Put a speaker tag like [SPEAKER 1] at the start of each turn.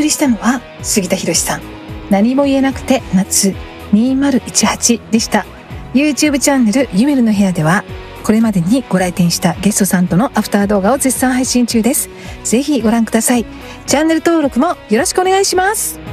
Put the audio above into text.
[SPEAKER 1] 送りしたのは杉田博さん、何も言えなくて夏2018でした。 YouTube チャンネルゆめるの部屋ではこれまでにご来店したゲストさんとのアフター動画を絶賛配信中です。ぜひご覧ください。チャンネル登録もよろしくお願いします。